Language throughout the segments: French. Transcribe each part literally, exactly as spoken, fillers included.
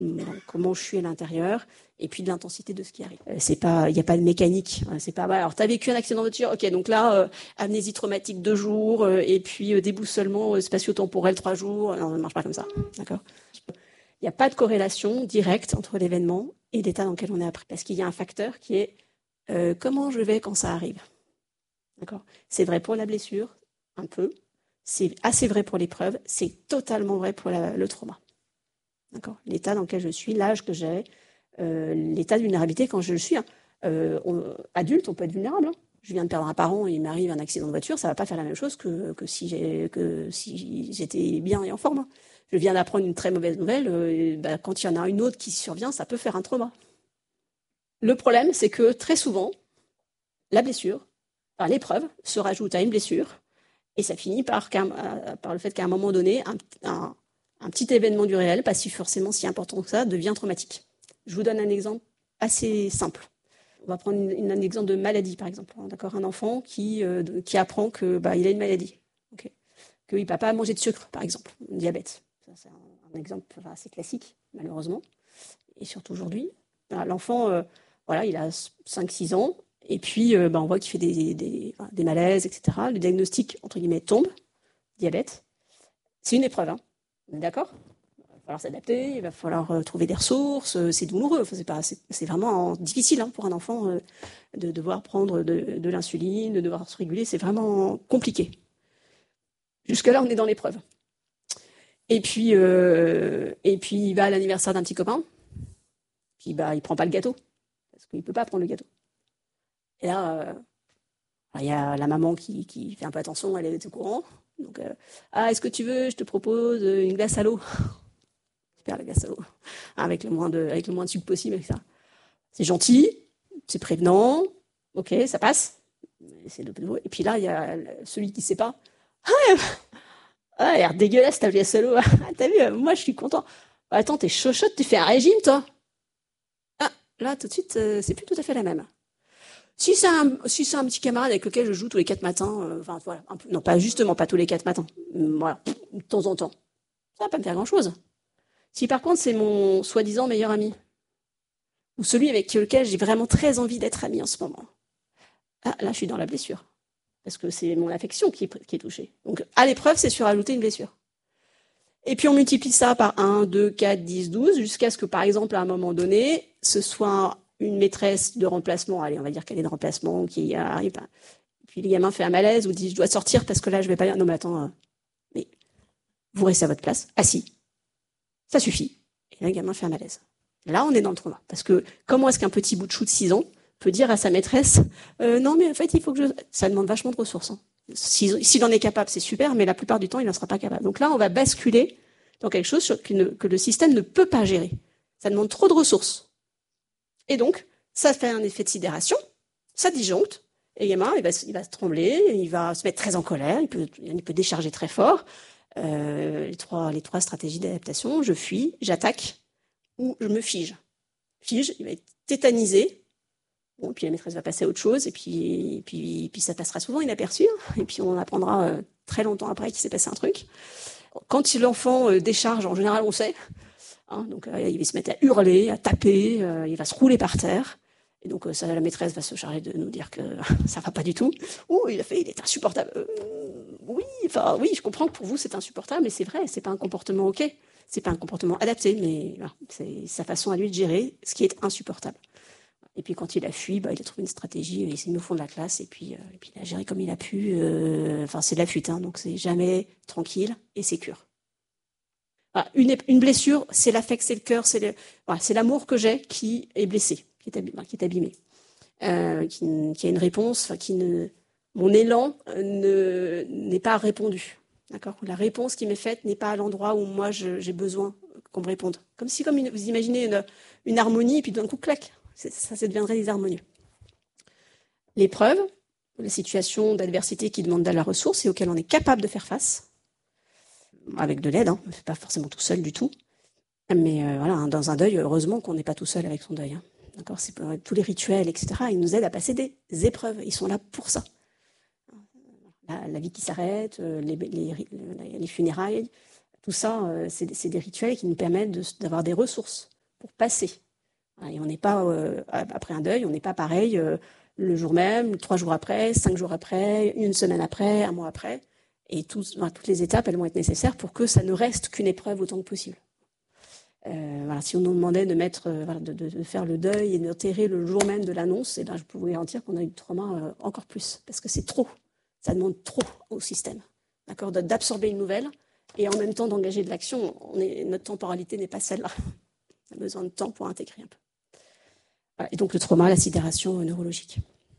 comment je suis à l'intérieur, et puis de l'intensité de ce qui arrive. Euh, c'est pas, il n'y a pas de mécanique. Hein, c'est pas, bah, alors t'as vécu un accident de voiture, ok, donc là, euh, amnésie traumatique deux jours, euh, et puis euh, déboussolement euh, spatio-temporel trois jours. Non, ça ne marche pas comme ça, d'accord. Il n'y a pas de corrélation directe entre l'événement et l'état dans lequel on est après, parce qu'il y a un facteur qui est euh, comment je vais quand ça arrive. D'accord. C'est vrai pour la blessure, un peu. C'est assez vrai pour l'épreuve. C'est totalement vrai pour la, le trauma. D'accord. L'état dans lequel je suis, l'âge que j'ai, euh, l'état de vulnérabilité quand je le suis. Hein. Euh, on, adulte, on peut être vulnérable. Hein. Je viens de perdre un parent et il m'arrive un accident de voiture, ça ne va pas faire la même chose que, que, si, j'ai, que si j'étais bien et en forme. Hein. Je viens d'apprendre une très mauvaise nouvelle. Euh, bah, quand il y en a une autre qui survient, ça peut faire un trauma. Le problème, c'est que très souvent, la blessure, enfin, l'épreuve, se rajoute à une blessure et ça finit par, par le fait qu'à un moment donné, un, un un petit événement du réel, pas si forcément si important que ça, devient traumatique. Je vous donne un exemple assez simple. On va prendre une, une, un exemple de maladie, par exemple. D'accord, un enfant qui, euh, qui apprend que bah, il a une maladie, okay. Qu'il ne peut pas manger de sucre, par exemple, un diabète. Ça, c'est un, un exemple assez classique, malheureusement, et surtout aujourd'hui. Voilà, l'enfant, euh, voilà, il a cinq six ans, et puis euh, bah, on voit qu'il fait des, des, des malaises, et cetera. Le diagnostic, entre guillemets, tombe, diabète. C'est une épreuve, hein. On est d'accord ? Il va falloir s'adapter, il va falloir euh, trouver des ressources, euh, c'est douloureux, enfin, c'est, pas, c'est, c'est vraiment difficile hein, pour un enfant euh, de devoir prendre de, de l'insuline, de devoir se réguler, c'est vraiment compliqué. Jusque-là, on est dans l'épreuve. Et puis, euh, et puis il va à l'anniversaire d'un petit copain, puis bah, il ne prend pas le gâteau, parce qu'il ne peut pas prendre le gâteau. Et là, euh, il y a la maman qui, qui fait un peu attention, elle est au courant. Donc, euh, ah, est-ce que tu veux, je te propose une glace à l'eau. Super la glace à l'eau, avec le moins de, avec le moins de sucre possible, et cetera. C'est gentil, c'est prévenant, ok, ça passe. C'est de... Et puis là, il y a celui qui ne sait pas. Ah, ah, elle a l'air dégueulasse ta glace à l'eau. Ah, t'as vu, moi je suis content. Attends, t'es chochotte, tu fais un régime, toi. Ah, là, tout de suite, euh, c'est plus tout à fait la même. Si c'est un, si c'est un petit camarade avec lequel je joue tous les quatre matins, euh, enfin voilà, un peu, non pas justement pas tous les quatre matins, voilà, de temps en temps, ça va pas me faire grand chose. Si par contre c'est mon soi-disant meilleur ami, ou celui avec lequel j'ai vraiment très envie d'être ami en ce moment, ah, là je suis dans la blessure, parce que c'est mon affection qui est, qui est touchée. Donc à l'épreuve, c'est surajouter une blessure. Et puis on multiplie ça par un, deux, quatre, dix, douze, jusqu'à ce que par exemple à un moment donné, ce soit une maîtresse de remplacement, allez on va dire qu'elle est de remplacement, qui arrive, puis le gamin fait un malaise ou dit je dois sortir parce que là je vais pas bien. Non mais attends, euh, mais vous restez à votre place, assis, ça suffit. Et là le gamin fait un malaise. Là on est dans le trauma, parce que comment est-ce qu'un petit bout de chou de six ans peut dire à sa maîtresse euh, non mais en fait il faut que je... Ça demande vachement de ressources. Hein. S'il, s'il en est capable, c'est super, mais la plupart du temps, il n'en sera pas capable. Donc là, on va basculer dans quelque chose sur, que, ne, que le système ne peut pas gérer. Ça demande trop de ressources. Et donc, ça fait un effet de sidération, ça disjoncte, et le gamin, il va, il va se trembler, il va se mettre très en colère, il peut, il peut décharger très fort. Euh, les, trois, les trois stratégies d'adaptation, je fuis, j'attaque, ou je me fige. Fige, il va être tétanisé. Bon, puis la maîtresse va passer à autre chose, et puis, et puis, et puis ça passera souvent inaperçu, hein, et puis on apprendra euh, très longtemps après qu'il s'est passé un truc. Quand l'enfant euh, décharge, en général, on sait, hein, donc euh, il va se mettre à hurler, à taper, euh, il va se rouler par terre, et donc euh, ça, la maîtresse va se charger de nous dire que ça va pas du tout. Ouh, il a fait, il est insupportable. Euh, oui, enfin oui, je comprends que pour vous c'est insupportable, mais c'est vrai, c'est pas un comportement ok, c'est pas un comportement adapté, mais voilà, c'est sa façon à lui de gérer ce qui est insupportable. Et puis quand il a fui, bah, il a trouvé une stratégie, il s'est mis au fond de la classe et puis, euh, et puis il a géré comme il a pu. Euh, enfin, c'est de la fuite, hein, donc c'est jamais tranquille et sécure. Voilà, une, une blessure, c'est l'affect, c'est le cœur, c'est, le, voilà, c'est l'amour que j'ai qui est blessé, qui est abîmé, qui est abîmé, euh, qui, qui a une réponse, enfin, qui ne, mon élan ne, n'est pas répondu. D'accord ? La réponse qui m'est faite n'est pas à l'endroit où moi je, j'ai besoin qu'on me réponde. Comme si, comme une, vous imaginez une, une harmonie et puis d'un coup, clac. Ça, ça deviendrait désharmonieux. L'épreuve, la situation d'adversité qui demande de la ressource et auquel on est capable de faire face, avec de l'aide, hein, on ne fait pas forcément tout seul du tout. Mais euh, voilà, dans un deuil, heureusement qu'on n'est pas tout seul avec son deuil. Hein. D'accord, c'est pour, tous les rituels, et cetera, ils nous aident à passer des épreuves. Ils sont là pour ça. La, la vie qui s'arrête, les, les, les funérailles, tout ça, c'est, c'est des rituels qui nous permettent de, d'avoir des ressources. pour passer. Et on n'est pas, euh, après un deuil, on n'est pas pareil euh, le jour même, trois jours après, cinq jours après, une semaine après, un mois après. Et tout, enfin, toutes les étapes, elles vont être nécessaires pour que ça ne reste qu'une épreuve autant que possible. Euh, voilà, si on nous demandait de, mettre, euh, voilà, de, de, de faire le deuil et d'enterrer le jour même de l'annonce, eh ben, je peux vous garantir qu'on a eu du trauma euh, encore plus, parce que c'est trop. Ça demande trop au système, d'accord, d'absorber une nouvelle et en même temps d'engager de l'action. On est, notre temporalité n'est pas celle-là. On a besoin de temps pour intégrer un peu. Voilà, et donc le trauma, la sidération neurologique.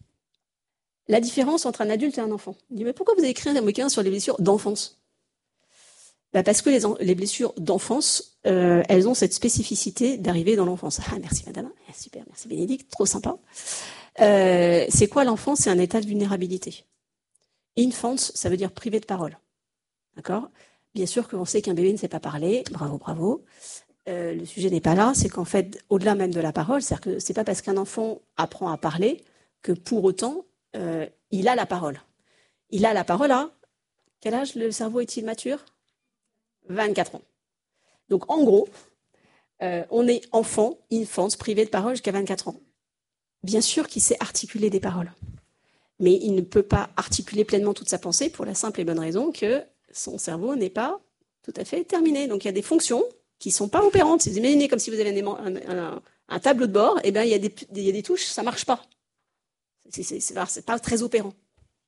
La différence entre un adulte et un enfant. On dit, mais pourquoi vous avez écrit un bouquin sur les blessures d'enfance? Bah parce que les, les blessures d'enfance, euh, elles ont cette spécificité d'arriver dans l'enfance. Ah, merci madame, ah, super, merci Bénédicte, trop sympa. Euh, c'est quoi l'enfance? C'est un état de vulnérabilité. Infance, ça veut dire privé de parole. D'accord? Bien sûr qu'on sait qu'un bébé ne sait pas parler, bravo, bravo. Euh, le sujet n'est pas là, c'est qu'en fait, au-delà même de la parole, c'est-à-dire que c'est pas parce qu'un enfant apprend à parler que pour autant, euh, il a la parole. Il a la parole à quel âge le cerveau est-il mature? vingt-quatre ans. Donc en gros, euh, on est enfant, infance, privé de parole jusqu'à vingt-quatre ans. Bien sûr qu'il sait articuler des paroles, mais il ne peut pas articuler pleinement toute sa pensée pour la simple et bonne raison que son cerveau n'est pas tout à fait terminé. Donc il y a des fonctions qui ne sont pas opérantes. C'est imaginez comme si vous avez un, un, un, un tableau de bord, et bien il y a des, il y a des touches, ça ne marche pas. C'est, c'est, c'est, c'est pas très opérant. Ok ?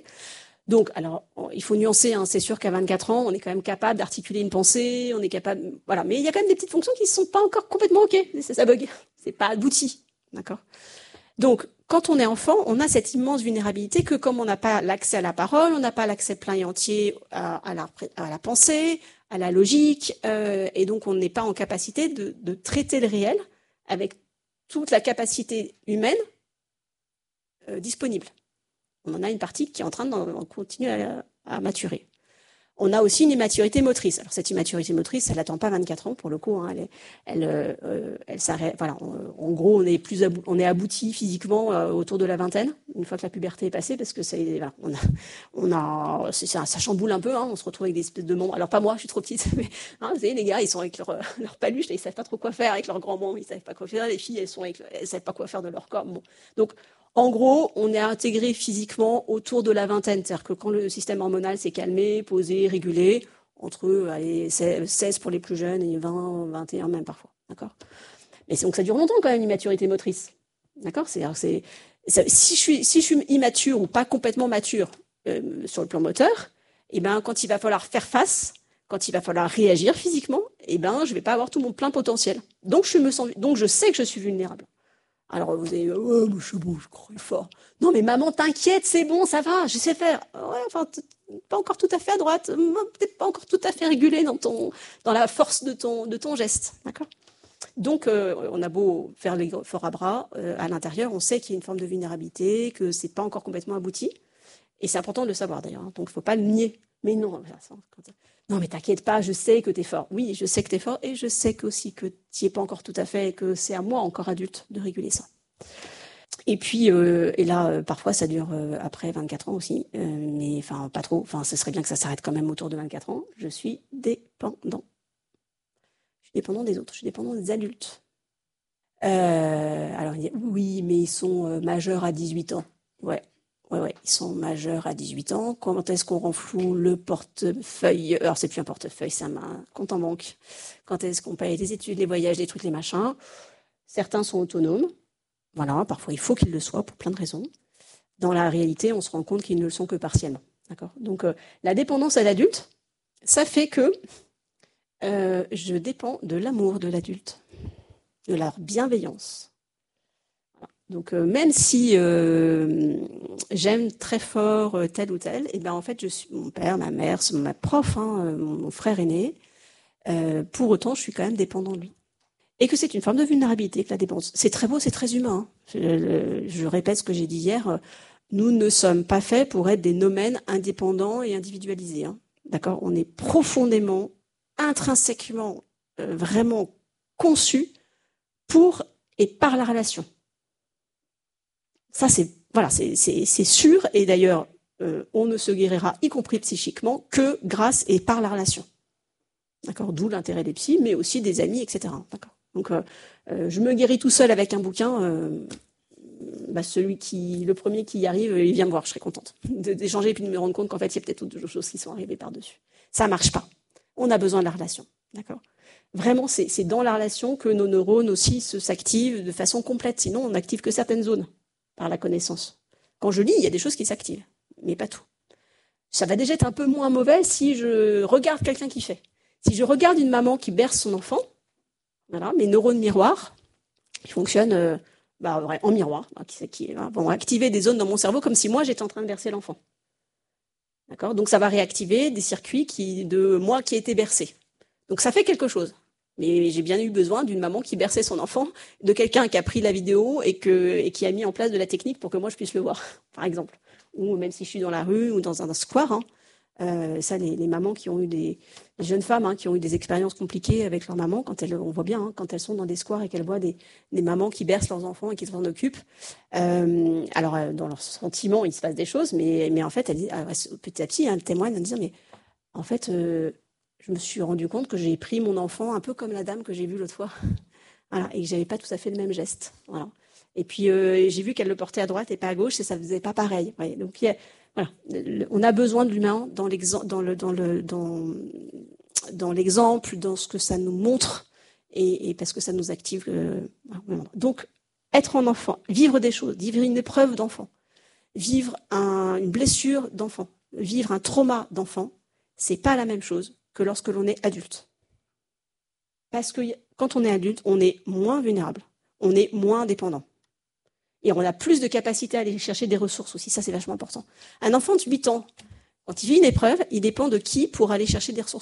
Donc, alors, il faut nuancer, hein, c'est sûr qu'à vingt-quatre ans, on est quand même capable d'articuler une pensée, on est capable, voilà. Mais il y a quand même des petites fonctions qui ne sont pas encore complètement OK. Ça, ça bug. C'est pas abouti. D'accord? Donc, quand on est enfant, on a cette immense vulnérabilité que comme on n'a pas l'accès à la parole, on n'a pas l'accès plein et entier à, à, la, à la pensée, à la logique, euh, et donc on n'est pas en capacité de, de traiter le réel avec toute la capacité humaine euh, disponible. On en a une partie qui est en train de continuer à, à maturer. On a aussi une immaturité motrice. Alors cette immaturité motrice, elle n'attend pas vingt-quatre ans pour le coup. Hein, elle, est, elle, euh, elle s'arrête. Voilà. En, en gros, on est plus, abou- on est abouti physiquement euh, autour de la vingtaine, une fois que la puberté est passée, parce que ça, voilà, on a, on a, c'est, ça, ça chamboule un peu. Hein, on se retrouve avec des espèces de membres. Alors pas moi, je suis trop petite, mais hein, vous savez, les gars, ils sont avec leur, leur paluche, là, ils savent pas trop quoi faire avec leurs grands membres, ils savent pas quoi faire. Les filles, elles sont avec, elles savent pas quoi faire de leur corps. Bon, donc en gros, on est intégré physiquement autour de la vingtaine. C'est-à-dire que quand le système hormonal s'est calmé, posé, régulé, entre allez, seize pour les plus jeunes et vingt, vingt et un même parfois. D'accord ? Mais donc ça dure longtemps quand même, l'immaturité motrice. D'accord ? C'est-à-dire, c'est, c'est, si, je suis, si je suis immature ou pas complètement mature euh, sur le plan moteur, eh ben, quand il va falloir faire face, quand il va falloir réagir physiquement, eh ben, je ne vais pas avoir tout mon plein potentiel. Donc je, me sens, donc je sais que je suis vulnérable. Alors vous avez, oh, je suis beau, je crois fort. Non mais maman, t'inquiète, c'est bon, ça va, je sais faire. Ouais, enfin, pas encore tout à fait à droite, peut-être pas encore tout à fait régulé dans ton, dans la force de ton, de ton geste, d'accord ? Donc, euh, on a beau faire les forts à bras, euh, à l'intérieur, on sait qu'il y a une forme de vulnérabilité, que c'est pas encore complètement abouti, et c'est important de le savoir d'ailleurs. Hein, donc, il faut pas le nier. Mais non, non, mais t'inquiète pas, je sais que t'es fort. Oui, je sais que t'es fort, et je sais aussi que t'y es pas encore tout à fait, et que c'est à moi, encore adulte, de réguler ça. Et puis, euh, et là, euh, parfois, ça dure euh, après vingt-quatre ans aussi, euh, mais enfin, pas trop. Enfin, ce serait bien que ça s'arrête quand même autour de vingt-quatre ans. Je suis dépendant. Je suis dépendant des autres, je suis dépendant des adultes. Euh, alors, il dit, oui, mais ils sont euh, majeurs à dix-huit ans. Ouais, ouais, ouais, ils sont majeurs à dix-huit ans. Quand est-ce qu'on rend flou le portefeuille? Alors, c'est plus un portefeuille, c'est un compte en banque. Quand est-ce qu'on paye les études, les voyages, les trucs, les machins? Certains sont autonomes. Voilà, parfois il faut qu'ils le soient pour plein de raisons. Dans la réalité, on se rend compte qu'ils ne le sont que partiellement. D'accord ? Donc, euh, la dépendance à l'adulte, ça fait que euh, je dépends de l'amour de l'adulte, de la bienveillance. Voilà. Donc, euh, même si euh, j'aime très fort euh, tel ou tel, et ben en fait, je suis mon père, ma mère, ma prof, hein, mon, mon frère aîné. Euh, pour autant, je suis quand même dépendant de lui. Et que c'est une forme de vulnérabilité que la dépendance. C'est très beau, c'est très humain. Je, je répète ce que j'ai dit hier. Nous ne sommes pas faits pour être des nomènes indépendants et individualisés. Hein. D'accord ? On est profondément, intrinsèquement, euh, vraiment conçus pour et par la relation. Ça, c'est voilà, c'est, c'est, c'est sûr. Et d'ailleurs, euh, on ne se guérira, y compris psychiquement, que grâce et par la relation. D'accord ? D'où l'intérêt des psys, mais aussi des amis, et cetera. D'accord ? Donc, euh, euh, je me guéris tout seul avec un bouquin. Euh, bah, celui qui, le premier qui y arrive, il vient me voir, je serais contente d'échanger et puis de me rendre compte qu'en fait, il y a peut-être d'autres choses qui sont arrivées par-dessus. Ça marche pas. On a besoin de la relation, d'accord ? Vraiment, c'est, c'est dans la relation que nos neurones aussi se, s'activent de façon complète. Sinon, on n'active que certaines zones par la connaissance. Quand je lis, il y a des choses qui s'activent, mais pas tout. Ça va déjà être un peu moins mauvais si je regarde quelqu'un qui fait. Si je regarde une maman qui berce son enfant, voilà, mes neurones miroirs, ils fonctionnent euh, bah, en miroir, qui, qui vont activer des zones dans mon cerveau comme si moi j'étais en train de bercer l'enfant. D'accord ? Donc ça va réactiver des circuits qui, de moi qui ai été bercé. Donc ça fait quelque chose. Mais j'ai bien eu besoin d'une maman qui berçait son enfant, de quelqu'un qui a pris la vidéo et, que, et qui a mis en place de la technique pour que moi je puisse le voir, par exemple. Ou même si je suis dans la rue ou dans un square, hein, euh, ça, les, les mamans qui ont eu des, les jeunes femmes hein, qui ont eu des expériences compliquées avec leur maman, quand elles, on voit bien, hein, quand elles sont dans des squares et qu'elles voient des, des mamans qui bercent leurs enfants et qui s'en occupent. Euh, alors, euh, dans leurs sentiments, il se passe des choses, mais, mais en fait, elles, elles, petit à petit, hein, elles témoignent en disant, mais en fait, euh, je me suis rendu compte que j'ai pris mon enfant un peu comme la dame que j'ai vue l'autre fois, voilà, et que j'avais pas tout à fait le même geste, voilà. Et puis euh, j'ai vu qu'elle le portait à droite et pas à gauche et ça faisait pas pareil. Ouais. Donc il y a, voilà, on a besoin de l'humain dans l'exemple, dans le, dans le, dans, dans l'exemple, dans ce que ça nous montre et, et parce que ça nous active. Euh, donc être en enfant, vivre des choses, vivre une épreuve d'enfant, vivre un, une blessure d'enfant, vivre un trauma d'enfant, c'est pas la même chose que lorsque l'on est adulte. Parce que quand on est adulte, on est moins vulnérable, on est moins dépendant. Et on a plus de capacité à aller chercher des ressources aussi, ça c'est vachement important. Un enfant de huit ans, quand il vit une épreuve, il dépend de qui pour aller chercher des ressources ?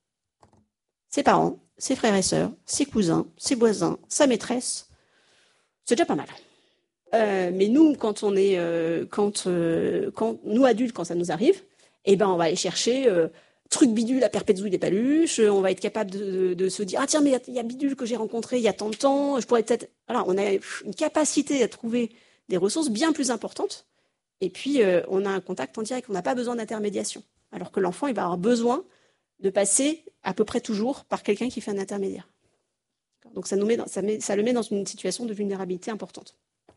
Ses parents, ses frères et sœurs, ses cousins, ses voisins, sa maîtresse. C'est déjà pas mal. Euh, mais nous, quand on est, euh, quand, euh, quand nous adultes, quand ça nous arrive, eh ben on va aller chercher euh, truc bidule à perpétuer des paluches. On va être capable de, de, de se dire ah tiens mais il y, y a bidule que j'ai rencontré il y a tant de temps. Je pourrais peut-être. Alors on a une capacité à trouver des ressources bien plus importantes. Et puis euh, on a un contact en direct. On n'a pas besoin d'intermédiation. Alors que l'enfant il va avoir besoin de passer à peu près toujours par quelqu'un qui fait un intermédiaire. Donc ça nous met, dans, ça, met ça le met dans une situation de vulnérabilité importante.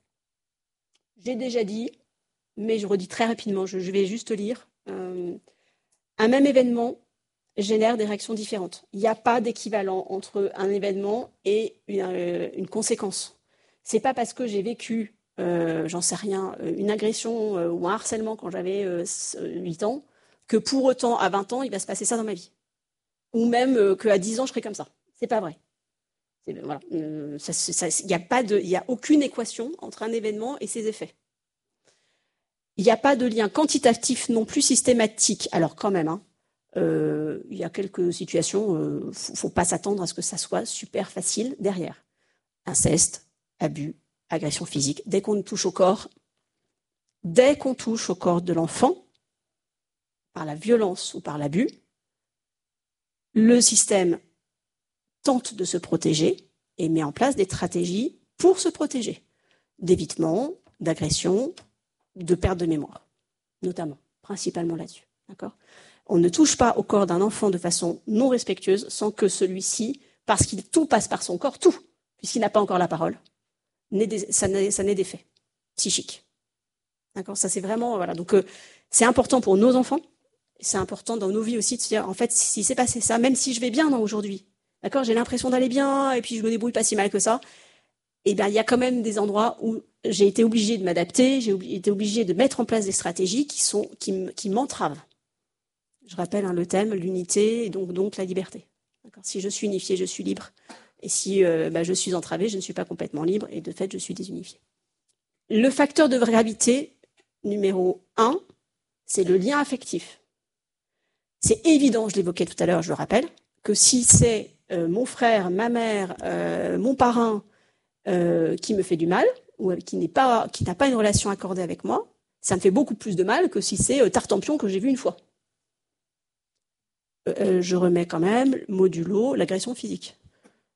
J'ai déjà dit, mais je redis très rapidement, je, je vais juste lire. Euh, un même événement génère des réactions différentes. Il n'y a pas d'équivalent entre un événement et une, euh, une conséquence. C'est pas parce que j'ai vécu, euh, j'en sais rien, une agression euh, ou un harcèlement quand j'avais euh, huit ans, que pour autant, à vingt ans, il va se passer ça dans ma vie. Ou même euh, qu'à dix ans, je serai comme ça. C'est pas vrai. C'est, voilà, euh, ça, ça, il n'y a pas de, il n'y a aucune équation entre un événement et ses effets. Il n'y a pas de lien quantitatif non plus systématique. Alors quand même, hein, euh, il y a quelques situations, euh, faut, faut pas s'attendre à ce que ça soit super facile derrière. Inceste, abus, agression physique. Dès qu'on touche au corps, dès qu'on touche au corps de l'enfant, par la violence ou par l'abus, le système tente de se protéger et met en place des stratégies pour se protéger, d'évitement, d'agression, de perte de mémoire, notamment, principalement là-dessus. D'accord ? On ne touche pas au corps d'un enfant de façon non respectueuse sans que celui-ci, parce qu'il tout passe par son corps, tout, puisqu'il n'a pas encore la parole, n'ait des, ça, n'ait, ça n'ait d'effet psychique. D'accord ? Ça c'est vraiment, voilà. Donc euh, c'est important pour nos enfants, c'est important dans nos vies aussi de se dire, en fait, si c'est passé ça, même si je vais bien non, aujourd'hui, d'accord, j'ai l'impression d'aller bien et puis je me débrouille pas si mal que ça, eh bien il y a quand même des endroits où j'ai été obligée de m'adapter, j'ai été obligée de mettre en place des stratégies qui sont qui, qui m'entravent. Je rappelle hein, le thème, l'unité et donc donc la liberté. D'accord, si je suis unifiée, je suis libre. Et si euh, bah, je suis entravée, je ne suis pas complètement libre et de fait, je suis désunifiée. Le facteur de gravité numéro un, c'est le lien affectif. C'est évident, je l'évoquais tout à l'heure, je le rappelle, que si c'est euh, mon frère, ma mère, euh, mon parrain euh, qui me fait du mal, ou qui n'est pas, qui n'a pas une relation accordée avec moi, ça me fait beaucoup plus de mal que si c'est euh, Tartampion que j'ai vu une fois. Euh, je remets quand même modulo l'agression physique, d'accord ?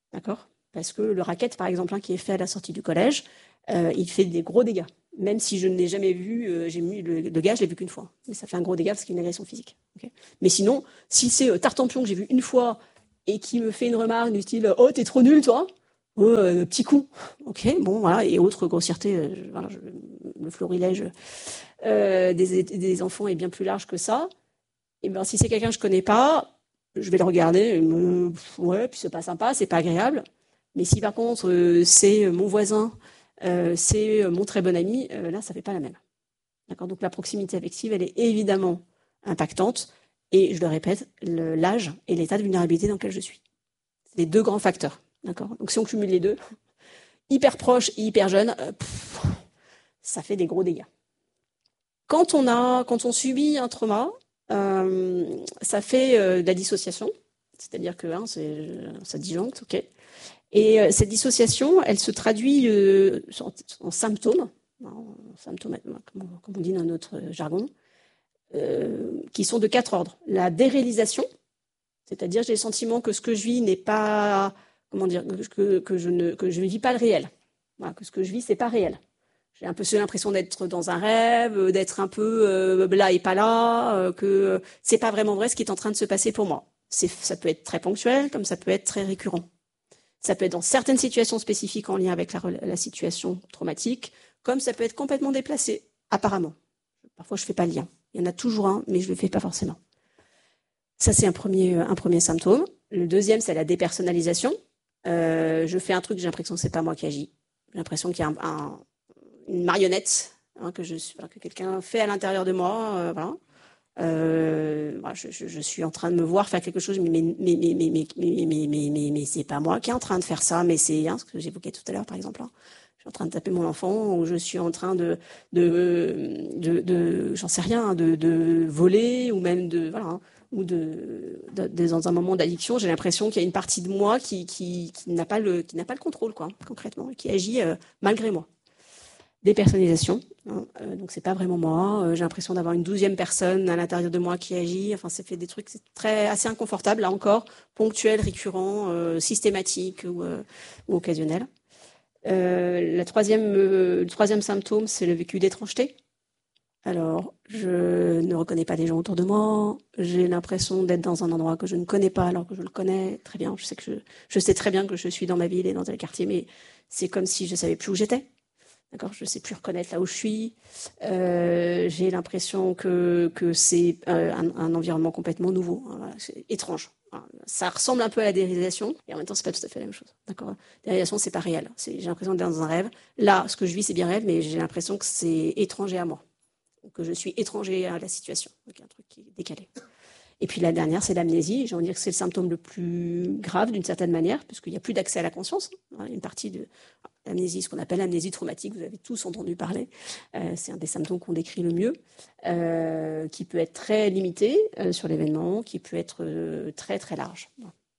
Parce que le racket, par exemple, hein, qui est fait à la sortie du collège, euh, il fait des gros dégâts. Même si je ne l'ai jamais vu, euh, j'ai mis le, le gars, je l'ai vu qu'une fois. Mais ça fait un gros dégât parce qu'il y a une agression physique. Okay, mais sinon, si c'est euh, Tartampion que j'ai vu une fois et qui me fait une remarque du style « Oh, t'es trop nul, toi !» Oh, euh, petit coup, ok, bon, voilà, et autres grossièretés, euh, je- voilà, je- le florilège euh, des, des enfants est bien plus large que ça. Et ben, si c'est quelqu'un que je connais pas, je vais le regarder, et me, ouais, puis c'est pas sympa, c'est pas agréable. Mais si par contre euh, c'est mon voisin, euh, c'est mon très bon ami, euh, là, ça fait pas la même. D'accord. Donc la proximité affective, elle est évidemment impactante. Et je le répète, le- l'âge et l'état de vulnérabilité dans lequel je suis. C'est les deux grands facteurs. D'accord. Donc si on cumule les deux, hyper proche et hyper jeune, euh, pff, ça fait des gros dégâts. Quand on a, quand on subit un trauma, euh, ça fait euh, de la dissociation, c'est-à-dire que hein, c'est, ça disjoncte, ok. Et euh, cette dissociation, elle se traduit euh, en, en symptômes, en symptômes, comme, comme on dit dans notre jargon, euh, qui sont de quatre ordres. La déréalisation, c'est-à-dire j'ai le sentiment que ce que je vis n'est pas, comment dire, que, que je ne que je ne vis pas le réel, voilà, que ce que je vis c'est pas réel. J'ai un peu l'impression d'être dans un rêve, d'être un peu euh, là et pas là, euh, que c'est pas vraiment vrai ce qui est en train de se passer pour moi. C'est, ça peut être très ponctuel, comme ça peut être très récurrent. Ça peut être dans certaines situations spécifiques en lien avec la, la situation traumatique, comme ça peut être complètement déplacé, apparemment. Parfois, je fais pas le lien. Il y en a toujours un, mais je le fais pas forcément. Ça, c'est un premier, un premier symptôme. Le deuxième, c'est la dépersonnalisation. Euh, je fais un truc, j'ai l'impression que c'est pas moi qui agis. J'ai l'impression qu'il y a un, un, une marionnette hein, que, je, voilà, que quelqu'un fait à l'intérieur de moi. Euh, voilà. Euh, voilà, je, je, je suis en train de me voir faire quelque chose, mais, mais, mais, mais, mais, mais, mais, mais, mais, mais, mais c'est pas moi qui est en train de faire ça, mais c'est hein, ce que j'évoquais tout à l'heure, par exemple. Hein. Je suis en train de taper mon enfant, ou je suis en train de, de, de, de j'en sais rien, de, de voler, ou même de, voilà, hein, ou de, de, de, dans un moment d'addiction, j'ai l'impression qu'il y a une partie de moi qui, qui, qui n'a pas le, qui n'a pas le contrôle, quoi, concrètement, et qui agit euh, malgré moi. Dépersonnalisation, hein, euh, donc c'est pas vraiment moi. Euh, j'ai l'impression d'avoir une douzième personne à l'intérieur de moi qui agit. Enfin, ça fait des trucs c'est très assez inconfortables là encore, ponctuels, récurrents, euh, systématiques ou, euh, ou occasionnels. Euh, la troisième, euh, le troisième symptôme, c'est le vécu d'étrangeté. Alors, je ne reconnais pas les gens autour de moi. J'ai l'impression d'être dans un endroit que je ne connais pas alors que je le connais très bien. Je sais que je, je sais très bien que je suis dans ma ville et dans tel quartier, mais c'est comme si je savais plus où j'étais. D'accord, je ne sais plus reconnaître là où je suis. Euh, j'ai l'impression que, que c'est euh, un, un environnement complètement nouveau, hein, voilà, c'est étrange. Voilà. Ça ressemble un peu à la déréalisation, et en même temps, c'est pas tout à fait la même chose. D'accord, la déréalisation, c'est pas réel. C'est, j'ai l'impression d'être dans un rêve. Là, ce que je vis, c'est bien réel, mais j'ai l'impression que c'est étranger à moi, que je suis étranger à la situation. Donc, il y a un truc qui est décalé. Et puis la dernière, c'est l'amnésie. J'ai envie de dire que c'est le symptôme le plus grave d'une certaine manière, puisqu'il n'y a plus d'accès à la conscience. Il y a une partie de l'amnésie, ce qu'on appelle l'amnésie traumatique, vous avez tous entendu parler. Euh, c'est un des symptômes qu'on décrit le mieux, euh, qui peut être très limité euh, sur l'événement, qui peut être euh, très très large.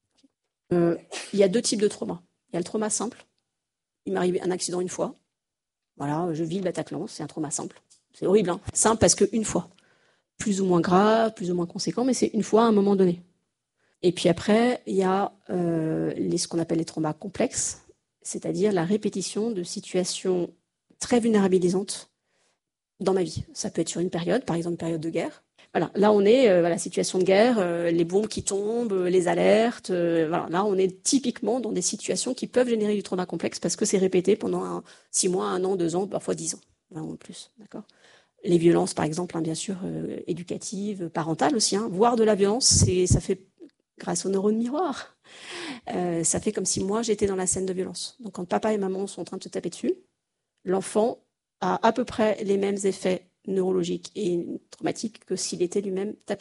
Euh, il y a deux types de traumas. Il y a le trauma simple. Il m'est arrivé un accident une fois. Voilà, je vis le Bataclan, c'est un trauma simple. C'est horrible, hein. Simple parce qu'une fois. Plus ou moins grave, plus ou moins conséquent, mais c'est une fois à un moment donné. Et puis après, il y a euh, les, ce qu'on appelle les traumas complexes, c'est-à-dire la répétition de situations très vulnérabilisantes dans ma vie. Ça peut être sur une période, par exemple une période de guerre. Voilà, là on est euh, voilà, situation de guerre, euh, les bombes qui tombent, euh, les alertes. Euh, voilà, là on est typiquement dans des situations qui peuvent générer du trauma complexe parce que c'est répété pendant un, six mois, un an, deux ans, parfois dix ans, vingt ans de plus. D'accord. Les violences, par exemple, hein, bien sûr, euh, éducatives, parentales aussi. Hein. Voir de la violence, c'est, ça fait grâce aux neurones miroirs. Euh, ça fait comme si moi j'étais dans la scène de violence. Donc quand papa et maman sont en train de se taper dessus, l'enfant a à peu près les mêmes effets neurologiques et traumatiques que s'il était lui-même tapé.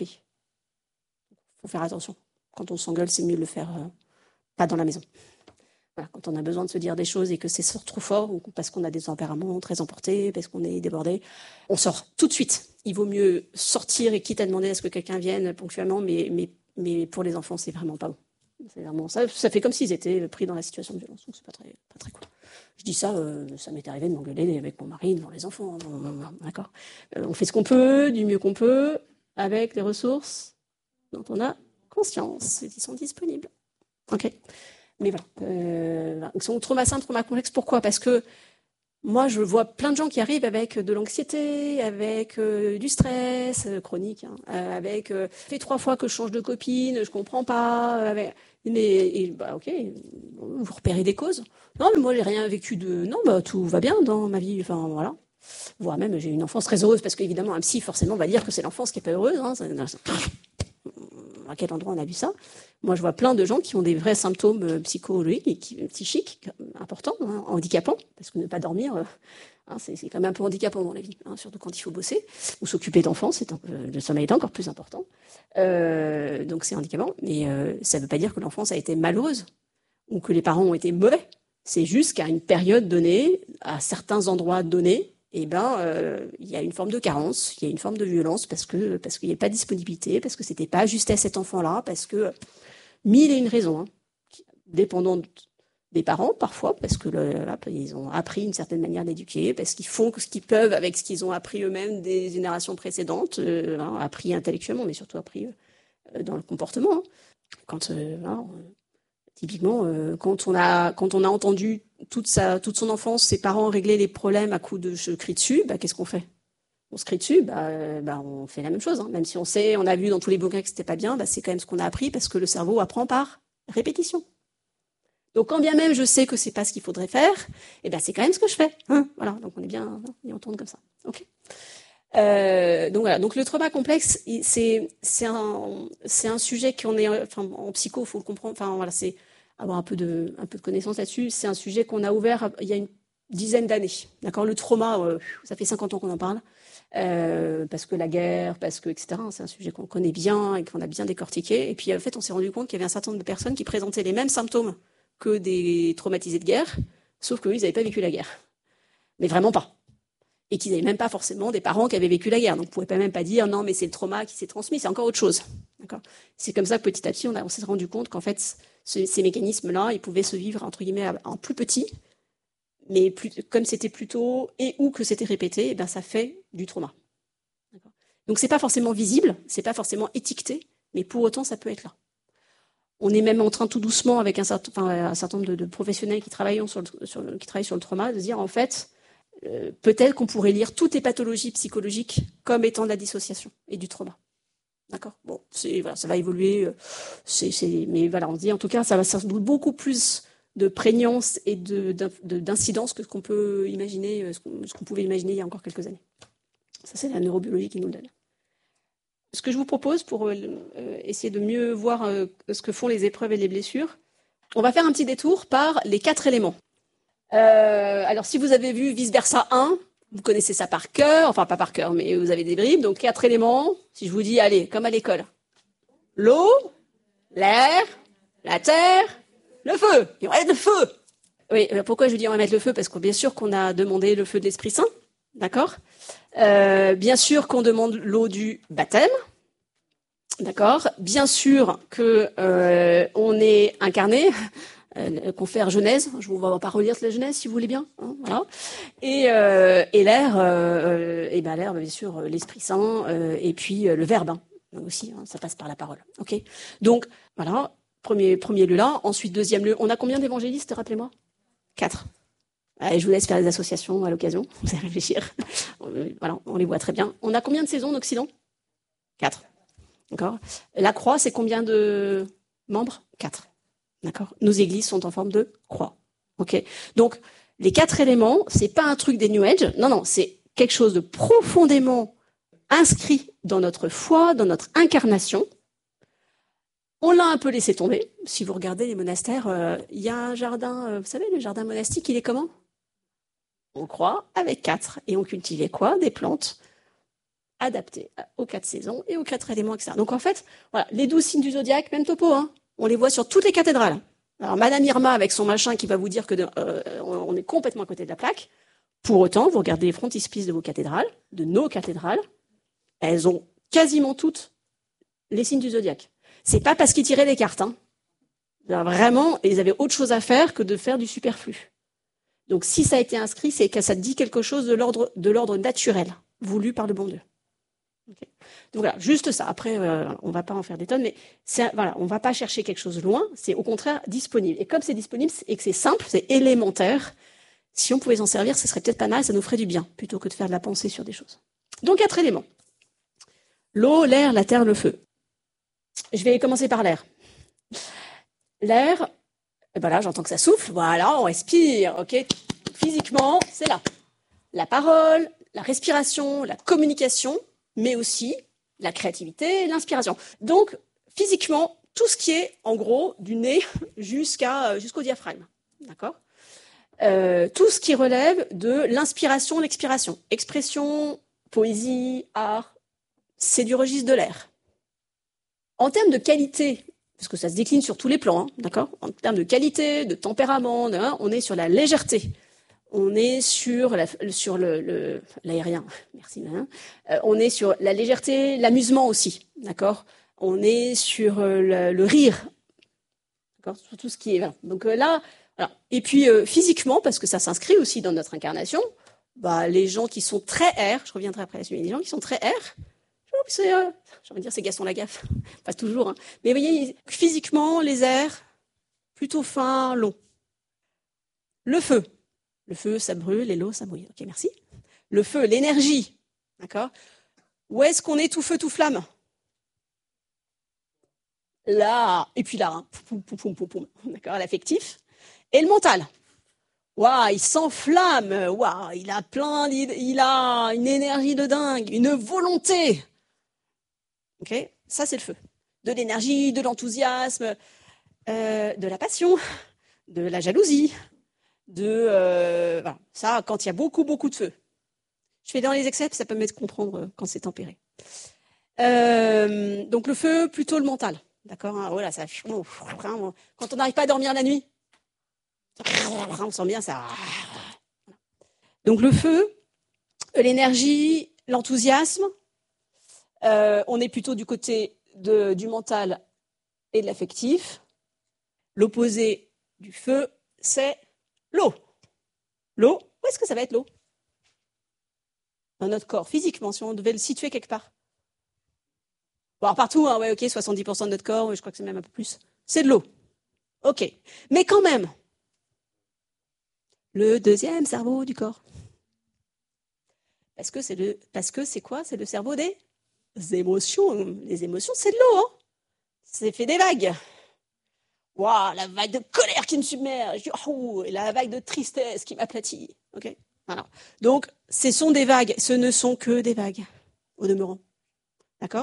Il faut faire attention. Quand on s'engueule, c'est mieux de le faire euh, pas dans la maison. Voilà, quand on a besoin de se dire des choses et que c'est trop fort, ou parce qu'on a des tempéraments très emportés, parce qu'on est débordé, on sort tout de suite. Il vaut mieux sortir et quitte à demander à ce que quelqu'un vienne ponctuellement, mais, mais, mais pour les enfants, c'est vraiment pas bon. C'est vraiment ça, ça fait comme s'ils étaient pris dans la situation de violence, donc c'est pas très, pas très cool. Je dis ça, euh, ça m'est arrivé de m'engueuler avec mon mari devant les enfants, hein, d'accord. Euh, on fait ce qu'on peut, du mieux qu'on peut, avec les ressources dont on a conscience et qui sont disponibles. Ok. Mais voilà. Euh, donc, trauma simple, trauma complexe, pourquoi? Parce que Moi, je vois plein de gens qui arrivent avec de l'anxiété, avec euh, du stress euh, chronique, hein, euh, avec euh, ça fait trois fois que je change de copine, je comprends pas. euh, avec- Mais et, bah ok, vous repérez des causes. Non, mais moi j'ai rien vécu de. Non, bah tout va bien dans ma vie. Enfin voilà. Voire même j'ai eu une enfance très heureuse parce qu'évidemment un psy forcément va dire que c'est l'enfance qui est pas heureuse. Hein, ça- à quel endroit on a vu ça? Moi, je vois plein de gens qui ont des vrais symptômes euh, psychologiques et qui, psychiques euh, importants, hein, handicapants, parce que ne pas dormir, euh, hein, c'est, c'est quand même un peu handicapant dans la vie, hein, surtout quand il faut bosser ou s'occuper d'enfants, c'est un, euh, le sommeil est encore plus important. Euh, donc c'est handicapant, mais euh, ça ne veut pas dire que l'enfance a été malheureuse ou que les parents ont été mauvais. C'est juste qu'à une période donnée, à certains endroits donnés, eh ben, euh, il y a une forme de carence, il y a une forme de violence parce que parce qu'il n'y a pas de disponibilité, parce que c'était pas ajusté à cet enfant-là, parce que mille et une raisons, hein, dépendant des parents parfois, parce que le, là, ils ont appris une certaine manière d'éduquer, parce qu'ils font ce qu'ils peuvent avec ce qu'ils ont appris eux-mêmes des générations précédentes, euh, hein, appris intellectuellement, mais surtout appris euh, dans le comportement. Hein. Quand euh, hein, typiquement, euh, quand on a quand on a entendu toute sa toute son enfance ses parents régler les problèmes à coups de je crie dessus, bah qu'est-ce qu'on fait? On se crie dessus, bah, euh, bah on fait la même chose. Hein. Même si on sait, on a vu dans tous les bouquins que c'était pas bien, bah c'est quand même ce qu'on a appris parce que le cerveau apprend par répétition. Donc quand bien même je sais que c'est pas ce qu'il faudrait faire, et ben c'est quand même ce que je fais. Hein voilà, donc on est bien, et on tourne comme ça. Ok. Euh, donc voilà, donc le trauma complexe, c'est c'est un c'est un sujet qu'on est, enfin en psycho, faut le comprendre. Enfin voilà, c'est avoir un peu de un peu de connaissance là-dessus. C'est un sujet qu'on a ouvert il y a une dizaine d'années. D'accord, le trauma, euh, ça fait cinquante ans qu'on en parle. Euh, parce que la guerre, parce que et cetera. C'est un sujet qu'on connaît bien et qu'on a bien décortiqué. Et puis en fait, on s'est rendu compte qu'il y avait un certain nombre de personnes qui présentaient les mêmes symptômes que des traumatisés de guerre, sauf qu'eux, ils n'avaient pas vécu la guerre. Mais vraiment pas. Et qu'ils n'avaient même pas forcément des parents qui avaient vécu la guerre. Donc, on ne pouvait pas même pas dire non, mais c'est le trauma qui s'est transmis, c'est encore autre chose. D'accord. C'est comme ça que petit à petit, on, a, on s'est rendu compte qu'en fait, ce, ces mécanismes-là, ils pouvaient se vivre entre guillemets en plus petit, mais plus, comme c'était plus tôt et ou que c'était répété, eh ben ça fait du trauma. D'accord. Donc, c'est pas forcément visible, c'est pas forcément étiqueté, mais pour autant, ça peut être là. On est même en train tout doucement avec un certain, enfin, un certain nombre de, de professionnels qui travaillent sur le, sur le, qui travaillent sur le trauma, de dire en fait, euh, peut-être qu'on pourrait lire toutes les pathologies psychologiques comme étant de la dissociation et du trauma. D'accord. Bon, c'est voilà, ça va évoluer. euh, C'est, c'est, mais voilà, on se dit en tout cas, ça va sans doute beaucoup plus de prégnance et de, de, d'incidence que ce qu'on peut imaginer, euh, ce qu'on, ce qu'on pouvait imaginer il y a encore quelques années. Ça, c'est la neurobiologie qui nous le donne. Ce que je vous propose pour euh, essayer de mieux voir euh, ce que font les épreuves et les blessures, on va faire un petit détour par les quatre éléments. Euh, alors, si vous avez vu Vice Versa un, vous connaissez ça par cœur, enfin pas par cœur, mais vous avez des bribes. Donc, quatre éléments. Si je vous dis, allez, comme à l'école. L'eau, l'air, la terre, le feu. Il va mettre le feu. Oui, pourquoi je vous dis on va mettre le feu? Parce que bien sûr qu'on a demandé le feu de l'Esprit Saint, d'accord. Euh, bien sûr qu'on demande l'eau du baptême. D'accord. Bien sûr que euh, on est incarné, euh, confère Genèse. Je ne vais pas relire la Genèse si vous voulez bien. Hein, voilà. Et, euh, et l'air, euh, et ben l'air, bien sûr, l'Esprit Saint, euh, et puis euh, le Verbe hein, aussi. Hein, ça passe par la parole. Ok. Donc voilà, premier premier lieu là. Ensuite deuxième lieu. On a combien d'évangélistes? Rappelez-moi. Quatre. Allez, je vous laisse faire des associations à l'occasion. Vous allez réfléchir. Voilà, on les voit très bien. On a combien de saisons en Occident? Quatre. D'accord. La croix, c'est combien de membres? Quatre. D'accord. Nos églises sont en forme de croix. Ok. Donc, les quatre éléments, c'est pas un truc des New Age. Non, non, c'est quelque chose de profondément inscrit dans notre foi, dans notre incarnation. On l'a un peu laissé tomber. Si vous regardez les monastères, euh, il y a un jardin, euh, vous savez, le jardin monastique, il est comment? On croit avec quatre. Et on cultivait quoi? Des plantes adaptées aux quatre saisons et aux quatre éléments, et cetera. Donc en fait, voilà, les douze signes du zodiaque, même topo, hein, on les voit sur toutes les cathédrales. Alors Madame Irma avec son machin qui va vous dire que de, euh, on est complètement à côté de la plaque. Pour autant, vous regardez les frontispices de vos cathédrales, de nos cathédrales, elles ont quasiment toutes les signes du zodiaque. C'est pas parce qu'ils tiraient les cartes, hein. Alors, vraiment, ils avaient autre chose à faire que de faire du superflu. Donc si ça a été inscrit, c'est que ça dit quelque chose de l'ordre de l'ordre naturel, voulu par le bon Dieu. Okay. Donc voilà, juste ça. Après, euh, on va pas en faire des tonnes, mais c'est, voilà, on va pas chercher quelque chose loin. C'est au contraire disponible. Et comme c'est disponible et que c'est simple, c'est élémentaire, Si on pouvait s'en servir, ce serait peut-être pas mal, ça nous ferait du bien, plutôt que de faire de la pensée sur des choses. Donc, quatre éléments. L'eau, l'air, la terre, le feu. Je vais commencer par l'air. L'air, eh ben là, j'entends que ça souffle. Voilà, on respire, ok. Physiquement, c'est là. La parole, la respiration, la communication, mais aussi la créativité, l'inspiration. Donc, physiquement, tout ce qui est, en gros, du nez jusqu'à, jusqu'au diaphragme. D'accord ? Euh, tout ce qui relève de l'inspiration, l'expiration. Expression, poésie, art, c'est du registre de l'air. En termes de qualité, parce que ça se décline sur tous les plans, hein, d'accord ? En termes de qualité, de tempérament, hein, on est sur la légèreté. On est sur, la, sur le, le, l'aérien, merci. Hein, euh, on est sur la légèreté, l'amusement aussi, d'accord ? On est sur euh, le, le rire, d'accord ? Sur tout ce qui est... Voilà. Donc euh, là... Alors, et puis euh, physiquement, parce que ça s'inscrit aussi dans notre incarnation, bah, les gens qui sont très air, je reviendrai après là-dessus, les gens qui sont très air, c'est, euh, j'ai envie de dire c'est Gaston Lagaffe, pas toujours, hein. Mais vous voyez, physiquement, les airs, plutôt fins, longs. Le feu, le feu ça brûle et l'eau ça mouille, ok merci. Le feu, l'énergie, d'accord ? Où est-ce qu'on est tout feu, tout flamme ? Là, et puis là, hein, poum, poum, poum, poum, poum, d'accord, l'affectif. Et le mental, waouh, il s'enflamme, waouh, il a plein, il a une énergie de dingue, une volonté. Ok, ça c'est le feu. De l'énergie, de l'enthousiasme, euh, de la passion, de la jalousie, de euh, voilà. Ça quand il y a beaucoup beaucoup de feu. Je fais dans les excès, ça permet de comprendre quand c'est tempéré. Euh, donc le feu, plutôt le mental, d'accord, hein, voilà, ça. Quand on n'arrive pas à dormir la nuit. On sent bien ça. Donc le feu, l'énergie, l'enthousiasme, euh, on est plutôt du côté de, du mental et de l'affectif. L'opposé du feu, c'est l'eau. L'eau, où est-ce que ça va être l'eau ? Dans notre corps, physiquement, si on devait le situer quelque part. Bon, alors partout, hein, ouais, ok, soixante-dix pour cent de notre corps, je crois que c'est même un peu plus. C'est de l'eau. Ok. Mais quand même, le deuxième cerveau du corps. Parce que c'est le, parce que c'est quoi ? C'est le cerveau des émotions. Les émotions, c'est de l'eau, hein. C'est fait des vagues. Waouh, la vague de colère qui me submerge, oh, et la vague de tristesse qui m'aplatit. Ok, voilà. Donc, ce sont des vagues. Ce ne sont que des vagues, au demeurant. D'accord ?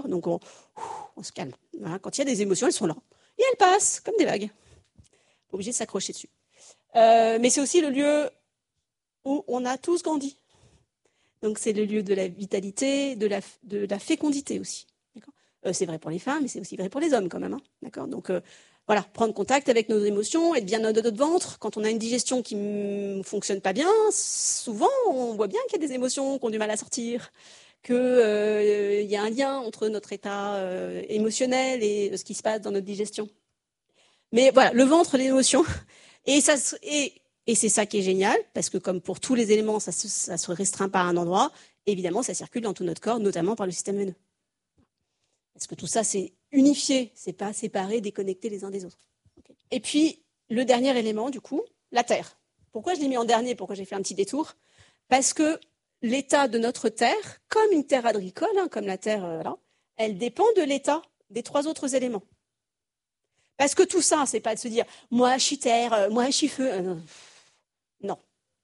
Donc, on, on se calme. Voilà. Quand il y a des émotions, elles sont là. Et elles passent comme des vagues. Pas obligé de s'accrocher dessus. Euh, mais c'est aussi le lieu où on a tous grandi. Donc, c'est le lieu de la vitalité, de la, de la fécondité aussi. D'accord ? Euh, c'est vrai pour les femmes, mais c'est aussi vrai pour les hommes quand même. Hein. D'accord ? Donc, euh, voilà, prendre contact avec nos émotions, être bien dans notre ventre. Quand on a une digestion qui ne fonctionne pas bien, souvent, on voit bien qu'il y a des émotions qui ont du mal à sortir, qu'il euh, y a un lien entre notre état euh, émotionnel et ce qui se passe dans notre digestion. Mais voilà, le ventre, l'émotion. Et, ça, et, et c'est ça qui est génial, parce que comme pour tous les éléments, ça ne se restreint pas à un endroit. Évidemment, ça circule dans tout notre corps, notamment par le système veineux. Parce que tout ça, c'est unifié, c'est pas séparé, déconnecté les uns des autres. Okay. Et puis, le dernier élément, du coup, la Terre. Pourquoi je l'ai mis en dernier ? Pourquoi j'ai fait un petit détour ? Parce que l'état de notre Terre, comme une terre agricole, hein, comme la Terre, euh, là, elle dépend de l'état des trois autres éléments. Parce que tout ça, c'est pas de se dire « moi, je suis terre, euh, moi, je suis feu euh, ». Non.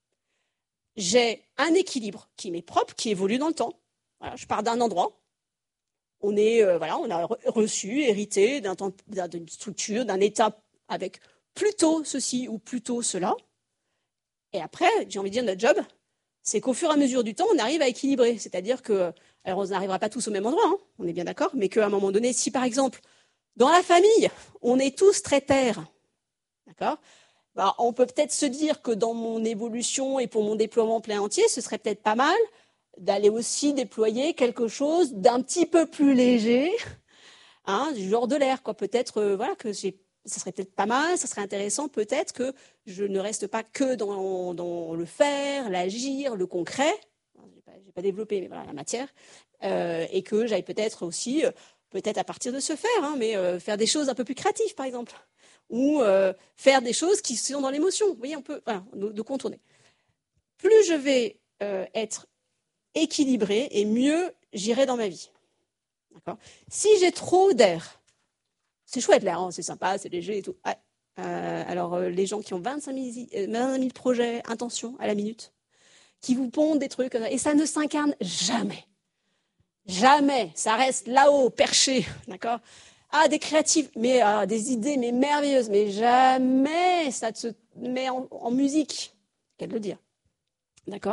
J'ai un équilibre qui m'est propre, qui évolue dans le temps. Voilà, je pars d'un endroit. On est, euh, voilà, on a reçu, hérité d'un temps, d'une structure, d'un état avec plutôt ceci ou plutôt cela. Et après, j'ai envie de dire, notre job, c'est qu'au fur et à mesure du temps, on arrive à équilibrer. C'est-à-dire que, alors on n'arrivera pas tous au même endroit, hein, on est bien d'accord, mais qu'à un moment donné, si par exemple, dans la famille, on est tous très terre, d'accord ? Bah, on peut peut-être se dire que dans mon évolution et pour mon déploiement plein entier, ce serait peut-être pas mal d'aller aussi déployer quelque chose d'un petit peu plus léger, hein, du genre de l'air, quoi. Peut-être, euh, voilà, que j'ai, ça serait peut-être pas mal, ça serait intéressant, peut-être que je ne reste pas que dans, dans le faire, l'agir, le concret. J'ai pas, j'ai pas développé, mais voilà, la matière, euh, et que j'aille peut-être aussi, euh, peut-être à partir de ce faire, hein, mais euh, faire des choses un peu plus créatives, par exemple, ou euh, faire des choses qui sont dans l'émotion. Vous voyez, on peut, voilà, de, de contourner. plus je vais euh, être équilibrée et mieux j'irai dans ma vie. D'accord ? Si j'ai trop d'air, c'est chouette l'air, hein, c'est sympa, c'est léger et tout. Ah, euh, alors, euh, les gens qui ont vingt-cinq mille projets, intentions à la minute, qui vous pondent des trucs, et ça ne s'incarne jamais. Jamais. Ça reste là-haut, perché, d'accord ? Ah, des créatifs, mais ah, des idées mais merveilleuses, mais jamais ça se met en, en musique. Qu'à de le dire. D'accord ?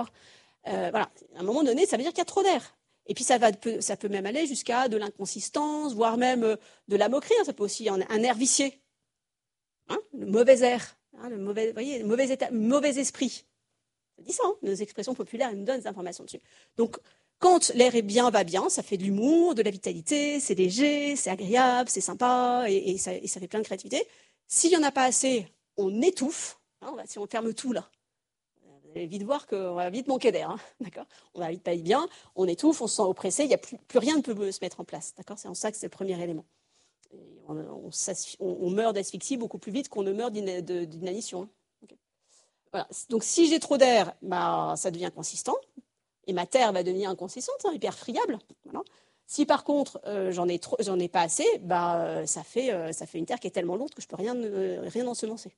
euh, Voilà. À un moment donné, ça veut dire qu'il y a trop d'air. Et puis ça, va, ça peut même aller jusqu'à de l'inconsistance, voire même euh, de la moquerie. Hein. Ça peut aussi un, un air vicié. Hein, le mauvais air, hein, le mauvais, vous voyez, le mauvais, état, mauvais esprit. Ça dit ça, hein, nos expressions populaires, elles nous donnent des informations dessus. Donc, quand l'air est bien, va bien, ça fait de l'humour, de la vitalité, c'est léger, c'est agréable, c'est sympa, et, et, ça, et ça fait plein de créativité. S'il n'y en a pas assez, on étouffe. Hein, on va, si on ferme tout là, vous allez vite voir qu'on va vite manquer d'air. Hein, d'accord ? On va vite pas être bien, on étouffe, on se sent oppressé, il y a plus, plus rien ne peut se mettre en place. D'accord ? C'est en ça que c'est le premier élément. On, on, on meurt d'asphyxie beaucoup plus vite qu'on ne meurt d'inanition. Hein. Okay. Voilà. Donc si j'ai trop d'air, bah, ça devient consistant, et ma terre va devenir inconsistante, hein, hyper friable. Voilà. Si par contre euh, j'en ai, trop, j'en ai pas assez, bah, ça, fait, euh, ça fait une terre qui est tellement lourde que je ne peux rien, euh, rien ensemencer.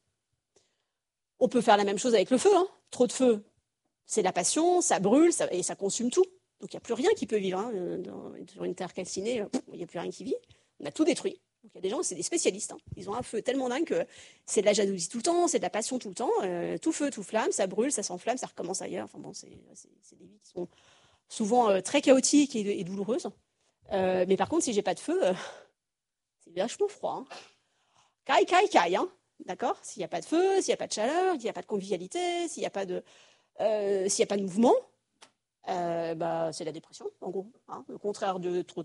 On peut faire la même chose avec le feu. Hein. Trop de feu, c'est la passion, ça brûle ça, et ça consume tout. Donc il n'y a plus rien qui peut vivre. Hein. Dans, sur une terre calcinée, il n'y a plus rien qui vit. On a tout détruit. Donc il y a des gens, c'est des spécialistes. Hein. Ils ont un feu tellement dingue que c'est de la jalousie tout le temps, c'est de la passion tout le temps. Euh, tout feu, tout flamme, ça brûle, ça s'enflamme, ça recommence ailleurs. Enfin bon, c'est, c'est, c'est des vies qui sont souvent euh, très chaotiques et, et douloureuses. Euh, mais par contre, si j'ai pas de feu, euh, c'est vachement froid. Hein. Caille, caille, caille. Hein. D'accord ? S'il n'y a pas de feu, s'il n'y a pas de chaleur, s'il n'y a pas de convivialité, s'il n'y a pas de, euh, s'il n'y a pas de mouvement, euh, bah, c'est la dépression, en gros. Hein. Le contraire de trop.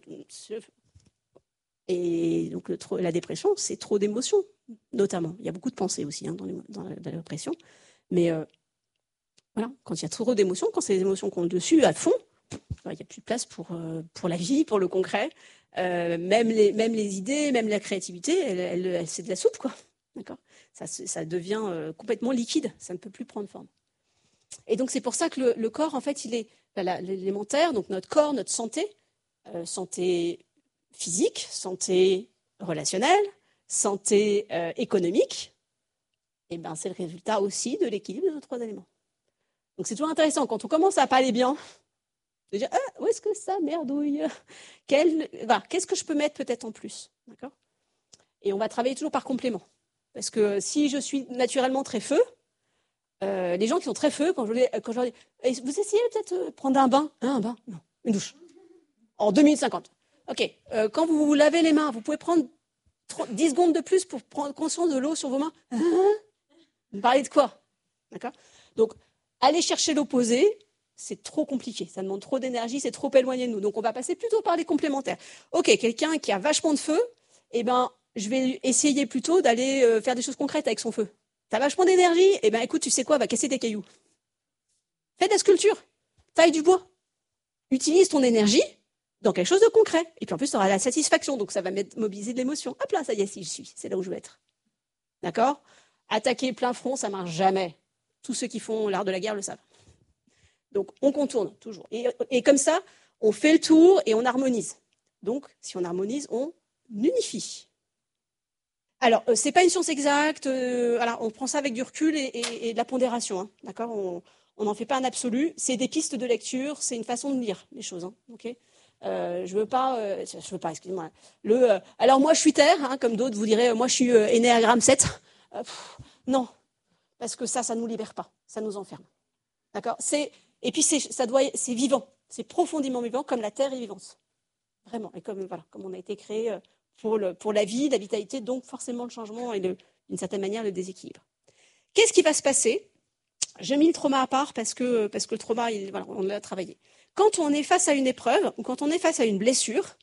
Et donc le, la dépression, c'est trop d'émotions, notamment. Il y a beaucoup de pensées aussi hein, dans, les, dans, la, dans la dépression. Mais euh, voilà, quand il y a trop d'émotions, quand c'est les émotions qu'on ont dessus à fond, il n'y a plus de place pour, euh, pour la vie, pour le concret. Euh, même, les, même les idées, même la créativité, elle, elle, elle, c'est de la soupe, quoi. D'accord ? Ça, ça devient euh, complètement liquide, ça ne peut plus prendre forme. Et donc c'est pour ça que le, le corps, en fait, il est ben, l'élémentaire, donc notre corps, notre santé, euh, santé physique, santé relationnelle, santé euh, économique, et ben c'est le résultat aussi de l'équilibre de nos trois éléments. Donc c'est toujours intéressant quand on commence à pas aller bien, de dire ah, où est-ce que ça merdouille Quel, voilà, qu'est-ce que je peux mettre peut-être en plus, d'accord ? Et on va travailler toujours par complément, parce que si je suis naturellement très feu, euh, les gens qui sont très feu, quand je, les, quand je leur dis vous essayez peut-être de prendre un bain, hein, un bain, non, une douche, en deux minutes cinquante. Ok, euh, quand vous vous lavez les mains, vous pouvez prendre dix secondes de plus pour prendre conscience de l'eau sur vos mains. Hein ? Vous parlez de quoi ? D'accord ? Donc, aller chercher l'opposé, c'est trop compliqué. Ça demande trop d'énergie, c'est trop éloigné de nous. Donc, on va passer plutôt par les complémentaires. Ok, quelqu'un qui a vachement de feu, eh ben, je vais essayer plutôt d'aller euh, faire des choses concrètes avec son feu. T'as vachement d'énergie, eh ben, écoute, tu sais quoi, va casser des cailloux. Fais de la sculpture, taille du bois. Utilise ton énergie dans quelque chose de concret. Et puis en plus, tu auras la satisfaction, donc ça va mobiliser de l'émotion. Hop là, ça y est, si je suis, c'est là où je veux être. D'accord ? Attaquer plein front, ça marche jamais. Tous ceux qui font l'art de la guerre le savent. Donc on contourne toujours. Et, et comme ça, on fait le tour et on harmonise. Donc, si on harmonise, on unifie. Alors, euh, c'est pas une science exacte. Euh, alors, on prend ça avec du recul et, et, et de la pondération. Hein, d'accord ? On n'en fait pas un absolu. C'est des pistes de lecture. C'est une façon de lire les choses. Hein, ok ? Euh, je veux pas, euh, je veux pas, excusez-moi. Le, euh, alors moi je suis terre, hein, comme d'autres vous diraient, moi je suis euh, énéagramme sept. Euh, pff, non, parce que ça, ça nous libère pas, ça nous enferme. D'accord ? C'est, et puis c'est, ça doit, c'est vivant, c'est profondément vivant, comme la terre est vivante. Vraiment, et comme voilà, comme on a été créé pour le, pour la vie, la vitalité, donc forcément le changement et le, d'une certaine manière le déséquilibre. Qu'est-ce qui va se passer ? J'ai mis le trauma à part parce que parce que le trauma, il, voilà, on l'a travaillé. Quand on est face à une épreuve ou quand on est face à une blessure,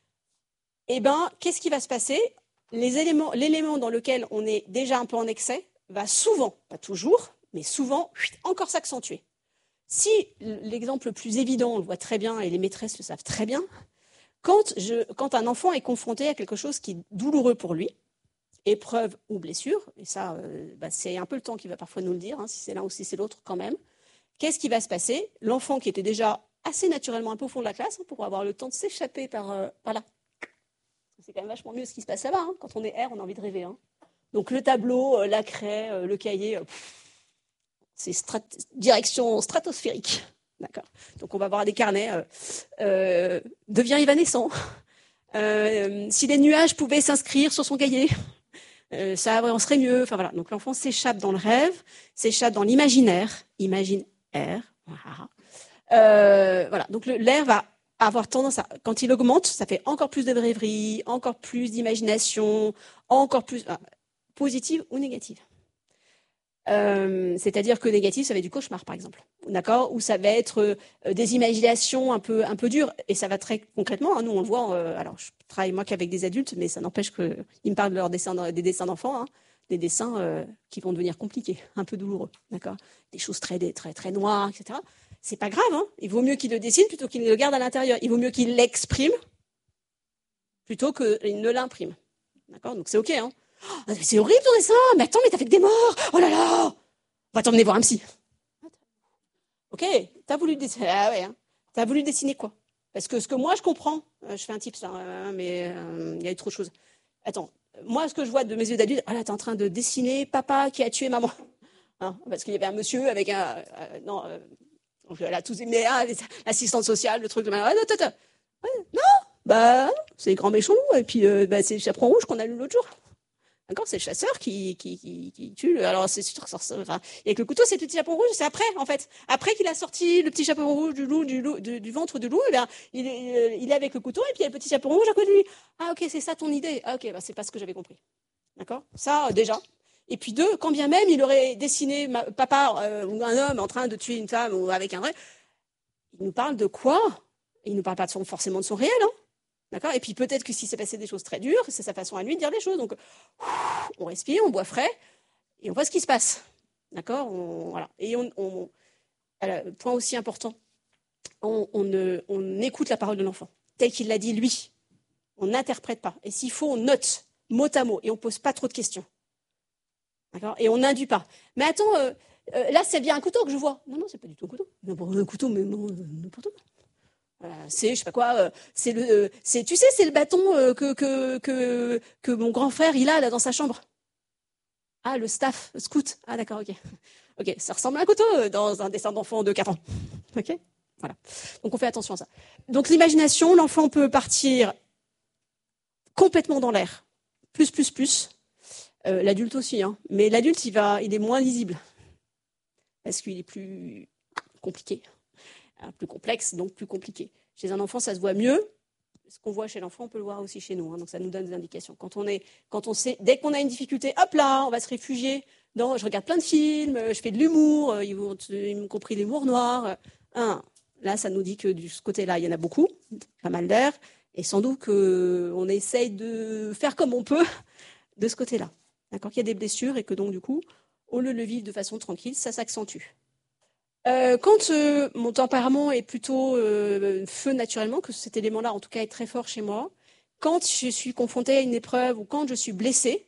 eh ben, qu'est-ce qui va se passer ? Les éléments, l'élément dans lequel on est déjà un peu en excès va souvent, pas toujours, mais souvent, encore s'accentuer. Si l'exemple le plus évident, on le voit très bien et les maîtresses le savent très bien, quand, je, quand un enfant est confronté à quelque chose qui est douloureux pour lui, épreuve ou blessure, et ça, euh, bah, c'est un peu le temps qui va parfois nous le dire, hein, si c'est l'un ou si c'est l'autre quand même, qu'est-ce qui va se passer? L'enfant qui était déjà assez naturellement un peu au fond de la classe, hein, pour avoir le temps de s'échapper par, euh, par là. C'est quand même vachement mieux ce qui se passe là-bas. Hein. Quand on est R, on a envie de rêver. Hein. Donc le tableau, euh, la craie, euh, le cahier, euh, c'est strat- direction stratosphérique. D'accord. Donc on va avoir des carnets. Euh, euh, devient évanescent. Euh, si les nuages pouvaient s'inscrire sur son cahier, euh, ça on serait mieux. Enfin voilà. Donc l'enfant s'échappe dans le rêve, s'échappe dans l'imaginaire. Imagine R. Voilà. Euh, voilà. Donc le, l'air va avoir tendance à, quand il augmente, ça fait encore plus de rêverie, encore plus d'imagination, encore plus ah, positive ou négative. Euh, c'est-à-dire que négatif, ça va être du cauchemar, par exemple, d'accord, ou ça va être euh, des imaginations un peu un peu dures, et ça va très concrètement. Hein, nous, on le voit. Euh, alors, je travaille moi qu'avec des adultes, mais ça n'empêche qu'ils me parlent de leurs dessins, des dessins d'enfants, hein, des dessins euh, qui vont devenir compliqués, un peu douloureux, d'accord, des choses très très très noires, et cetera. C'est pas grave. Hein, il vaut mieux qu'il le dessine plutôt qu'il le garde à l'intérieur. Il vaut mieux qu'il l'exprime plutôt qu'il ne l'imprime, d'accord. Donc c'est ok. Hein. Oh, c'est horrible ton dessin. Mais attends, mais t'as fait que des morts. Oh là là. On va t'emmener voir un psy. Ok, t'as voulu dessiner. Ah ouais, hein. T'as voulu dessiner quoi? Parce que ce que moi je comprends, euh, je fais un tips là, hein, mais euh, il y a eu trop de choses. Attends, moi ce que je vois de mes yeux d'adulte, ah là t'es en train de dessiner papa qui a tué maman. Hein, parce qu'il y avait un monsieur avec un. Euh, non, euh, là, tous mais ah, l'assistante sociale, le truc de. Ah, non, non, non. Ouais, non, bah, c'est les grands méchants loups, et puis euh, bah, c'est le chaperon rouge qu'on a lu l'autre jour. D'accord, c'est le chasseur qui, qui, qui, qui tue. Le... Alors, c'est sûr que ça, enfin, et avec le couteau, c'est le petit chaperon rouge, c'est après, en fait. Après qu'il a sorti le petit chaperon rouge du loup, du, loup, du, du ventre du loup, eh bien, il, est, il est avec le couteau et puis il y a le petit chaperon rouge à côté de lui. Ah, ok, c'est ça ton idée. Ah, ok, bah, c'est pas ce que j'avais compris. D'accord, ça, euh, déjà. Et puis deux, quand bien même il aurait dessiné ma, papa euh, ou un homme en train de tuer une femme ou avec un vrai, il nous parle de quoi? Il nous parle pas de son, forcément de son réel, hein. D'accord. Et puis peut-être que si c'est passé des choses très dures, c'est sa façon à lui de dire des choses. Donc, on respire, on boit frais et on voit ce qui se passe. D'accord. On, voilà. Et on, on alors, point aussi important, on, on, ne, on écoute la parole de l'enfant tel qu'il l'a dit lui. On n'interprète pas. Et s'il faut, on note mot à mot et on pose pas trop de questions. D'accord. Et on n'induit pas. Mais attends, euh, euh, là c'est bien un couteau que je vois. Non, non, c'est pas du tout un couteau. Un couteau, mais non, n'importe quoi. Euh, c'est, je sais pas quoi, euh, c'est le, euh, c'est, tu sais, c'est le bâton euh, que, que, que, que mon grand frère il a là dans sa chambre. Ah, le staff, le scout. Ah, d'accord, ok. Ok, ça ressemble à un couteau euh, dans un dessin d'enfant de quatre ans. Ok, voilà. Donc on fait attention à ça. Donc l'imagination, l'enfant peut partir complètement dans l'air, plus, plus, plus. Euh, l'adulte aussi, hein. Mais l'adulte, il va, il est moins lisible parce qu'il est plus compliqué, hein, plus complexe, donc plus compliqué. Chez un enfant, ça se voit mieux. Ce qu'on voit chez l'enfant, on peut le voir aussi chez nous. Hein, donc ça nous donne des indications. Quand on est, quand on sait, dès qu'on a une difficulté, hop là, on va se réfugier. Dans, je regarde plein de films, je fais de l'humour, euh, y compris l'humour noir. Euh, hein, là, ça nous dit que de ce côté-là, il y en a beaucoup, pas mal d'air, et sans doute qu'on essaye de faire comme on peut de ce côté-là. D'accord, qu'il y a des blessures et que donc du coup, au lieu de le vivre de façon tranquille, ça s'accentue. Euh, quand euh, mon tempérament est plutôt euh, feu naturellement, que cet élément-là en tout cas est très fort chez moi, quand je suis confrontée à une épreuve ou quand je suis blessée,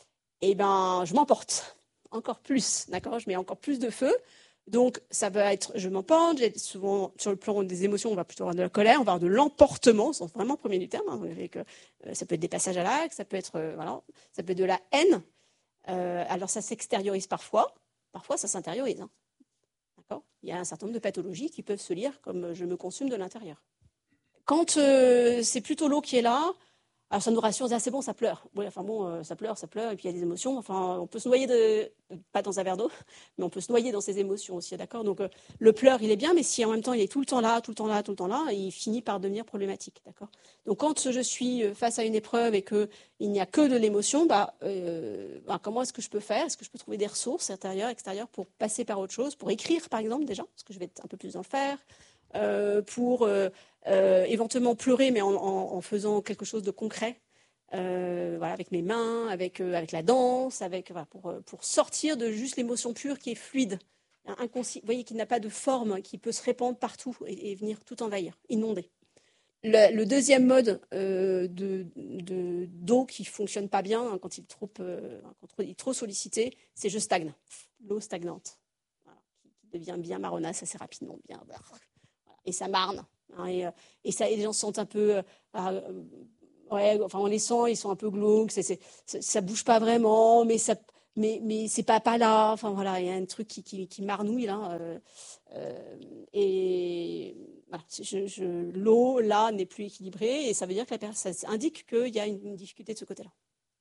eh ben, je m'emporte encore plus, d'accord. Je mets encore plus de feu. Donc, ça va être, je m'emporte. Souvent, sur le plan des émotions, on va plutôt avoir de la colère, on va avoir de l'emportement, c'est vraiment le premier du terme. Hein, avec, euh, ça peut être des passages à l'acte, ça peut être, euh, voilà, ça peut être de la haine. Euh, alors, ça s'extériorise parfois. Parfois, ça s'intériorise. Hein. D'accord. Il y a un certain nombre de pathologies qui peuvent se lire comme je me consume de l'intérieur. Quand euh, c'est plutôt l'eau qui est là, alors ça nous rassure, ah, c'est bon, ça pleure. Oui, enfin bon, euh, ça pleure, ça pleure, et puis il y a des émotions. Enfin, on peut se noyer, de, pas dans un verre d'eau, mais on peut se noyer dans ses émotions aussi, d'accord. Donc euh, le pleur, il est bien, mais si en même temps il est tout le temps là, tout le temps là, tout le temps là, il finit par devenir problématique, d'accord. Donc quand je suis face à une épreuve et qu'il n'y a que de l'émotion, bah, euh, bah, comment est-ce que je peux faire? Est-ce que je peux trouver des ressources intérieures, extérieures pour passer par autre chose, pour écrire par exemple déjà, parce que je vais être un peu plus dans le faire, euh, pour euh, euh, éventuellement pleurer, mais en, en, en faisant quelque chose de concret. Euh, voilà, avec mes mains, avec, euh, avec la danse, avec, voilà, pour, pour sortir de juste l'émotion pure qui est fluide, inconsci- vous voyez, qui n'a pas de forme, qui peut se répandre partout et, et venir tout envahir, inonder. Le, le deuxième mode euh, de, de, d'eau qui ne fonctionne pas bien hein, quand, il est trop, euh, quand il est trop sollicité, c'est je stagne, l'eau stagnante, voilà, qui devient bien marronasse assez rapidement, bien, voilà. Et ça marne. Hein, et, et, ça, et les gens se sentent un peu, euh, ouais, enfin on les sent, ils sont un peu glauques, c'est, c'est, ça, ça bouge pas vraiment, mais ça, mais, mais c'est pas pas là. Enfin voilà, il y a un truc qui, qui, qui marnouille là. Euh, euh, et voilà, je, je, l'eau là n'est plus équilibrée et ça veut dire que la personne, ça indique qu'il y a une, une difficulté de ce côté-là.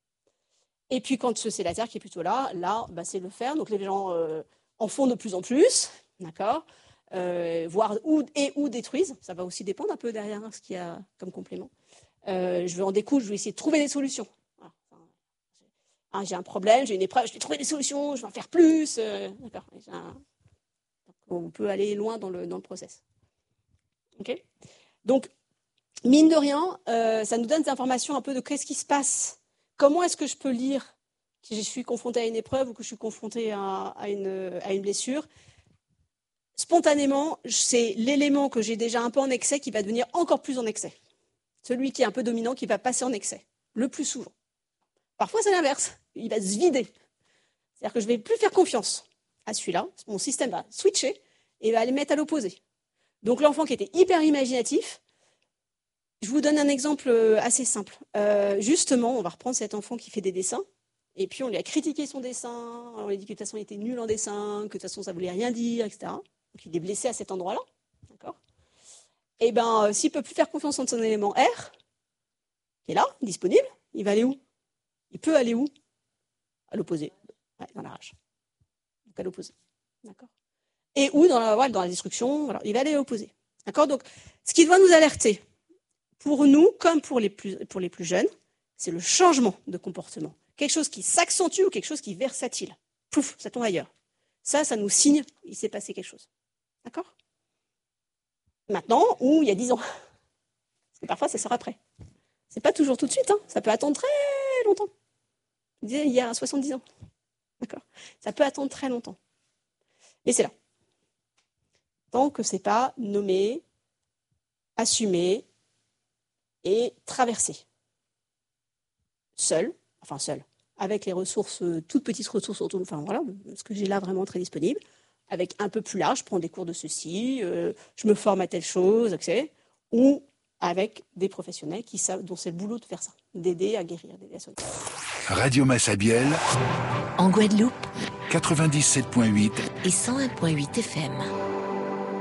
Et puis quand c'est la terre qui est plutôt là, là, bah, c'est le fer. Donc les gens euh, en font de plus en plus, d'accord, euh, voire ou, et ou détruisent. Ça va aussi dépendre un peu derrière ce qu'il y a comme complément. Euh, je vais en découdre, je vais essayer de trouver des solutions. Voilà. Enfin, hein, j'ai un problème, j'ai une épreuve, je vais trouver des solutions, je vais en faire plus. Euh, d'accord. Un... On peut aller loin dans le, dans le process. Okay, donc, mine de rien, euh, ça nous donne des informations un peu de qu'est-ce qui se passe. Comment est-ce que je peux lire que je suis confronté à une épreuve ou que je suis confronté à, à, une, à une blessure? Spontanément, c'est l'élément que j'ai déjà un peu en excès qui va devenir encore plus en excès. Celui qui est un peu dominant qui va passer en excès, le plus souvent. Parfois, c'est l'inverse. Il va se vider. C'est-à-dire que je ne vais plus faire confiance à celui-là. Mon système va switcher et va aller mettre à l'opposé. Donc, l'enfant qui était hyper imaginatif, je vous donne un exemple assez simple. Euh, justement, on va reprendre cet enfant qui fait des dessins, et puis on lui a critiqué son dessin, on lui a dit que de toute façon il était nul en dessin, que de toute façon ça voulait rien dire, et cetera. Donc il est blessé à cet endroit-là, d'accord. Et ben, euh, s'il peut plus faire confiance en son élément R, qui est là, disponible, il va aller où? Il peut aller où? À l'opposé, ouais, dans la rage. Donc à l'opposé, d'accord. Et où dans la, ouais, dans la destruction, voilà, il va aller à l'opposé, d'accord. Donc, ce qui doit nous alerter, pour nous, comme pour les plus, pour les plus jeunes, c'est le changement de comportement. Quelque chose qui s'accentue ou quelque chose qui est versatile. Pouf, ça tombe ailleurs. Ça, ça nous signe qu'il s'est passé quelque chose. D'accord? Maintenant, ou il y a dix ans. Parce que parfois, ça sort après. C'est pas toujours tout de suite. Hein. Ça peut attendre très longtemps. Je disais, il y a soixante-dix ans. D'accord? Ça peut attendre très longtemps. Et c'est là. Tant que c'est pas nommé, assumé, et traverser. Seul, enfin seul, avec les ressources, toutes petites ressources autour, enfin voilà, ce que j'ai là vraiment très disponible, avec un peu plus large, je prends des cours de ceci, euh, je me forme à telle chose, et cetera. Ou avec des professionnels qui savent, dont c'est le boulot de faire ça, d'aider à guérir, d'aider à soigner. Radio Massabielle, en Guadeloupe, quatre-vingt-dix-sept virgule huit et cent un virgule huit F M.